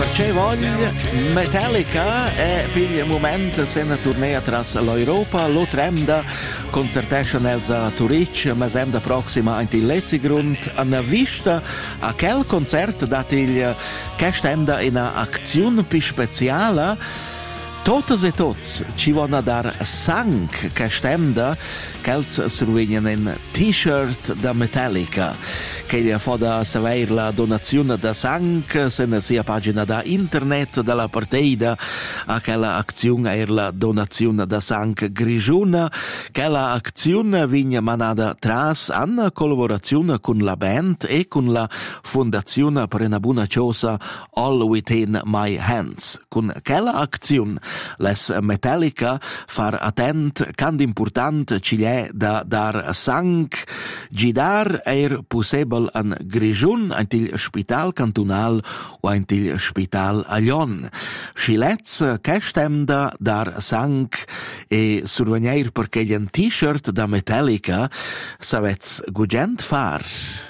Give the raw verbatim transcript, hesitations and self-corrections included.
C'è voglia Metallica e per il momento se ne tournea tras l'Europa lo tremda concertation elza Turic ma semda proxima in il Letzigrund una vista a quel concert dat il che stemda in una azione più speciale. Totes e tots ci vanno dar sang che stemda che survegnan in t-shirt da Metallica che gli fa da saver la donazione da sang se ne sia pagina da internet della partita a quella azione è la donazione da sang grigiuna quella azione viene manata tras in collaborazione con la band e con la fondazione per una buona cosa All Within My Hands con quella azione les Metallica far attent cand important ci è da dar sang gidar er possibile an Grigiun an il spital cantonal o an il spital a Lyon. Scilez che stemda dar sang e survegnair perché gli an t-shirt da Metallica savets gugent far.